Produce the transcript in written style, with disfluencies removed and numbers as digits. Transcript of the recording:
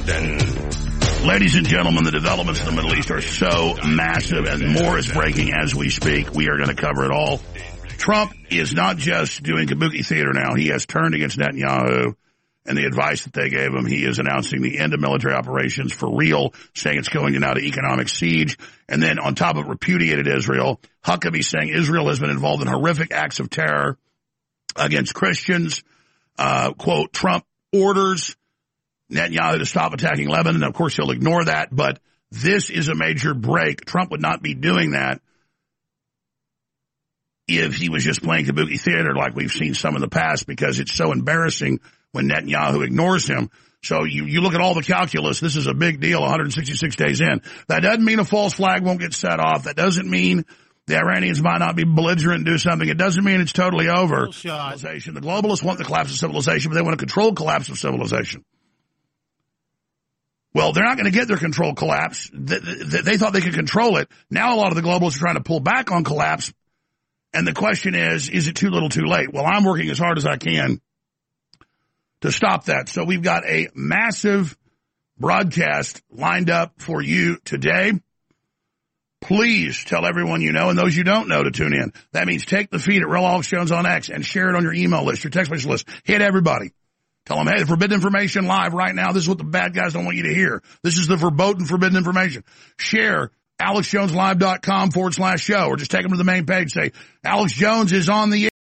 Ladies and gentlemen, the developments in the Middle East are so massive and more is breaking as we speak. We are going to cover it all. Trump is not just doing kabuki theater now. He has turned against Netanyahu and the advice that they gave him. He is announcing the end of military operations for real, saying it's going now to economic siege. And then on top of repudiated Israel, Huckabee saying Israel has been involved in horrific acts of terror against Christians. Quote, Trump orders Netanyahu to stop attacking Lebanon. Of course, he'll ignore that, but this is a major break. Trump would not be doing that if he was just playing kabuki theater like we've seen some in the past, because it's so embarrassing when Netanyahu ignores him. So you look at all the calculus, this is a big deal 166 days in. That doesn't mean a false flag won't get set off. That doesn't mean the Iranians might not be belligerent and do something. It doesn't mean it's totally over. Civilization. The globalists want the collapse of civilization, but they want a controlled collapse of civilization. Well, they're not going to get their controlled collapse. They thought they could control it. Now a lot of the globalists are trying to pull back on collapse. And the question is it too little too late? Well, I'm working as hard as I can to stop that. So we've got a massive broadcast lined up for you today. Please tell everyone you know and those you don't know to tune in. That means take the feed at Real Alex Jones on X and share it on your email list, your text message list. Hit everybody. Tell them, hey, the forbidden information live right now. This is what the bad guys don't want you to hear. This is the verboten forbidden information. Share AlexJonesLive.com/show or just take them to the main page. Say, Alex Jones is on the